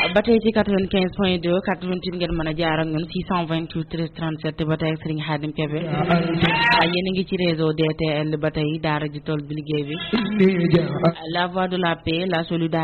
ba tey ci 95.2 88 ngeen mën a jaar ak ñun 628 13 37 ba tey ak Serigne Khadim Kébé yéen a ngi ci réseau DTL ba tey daara ji tool bi liggéey bi la voix de la paix la solidarité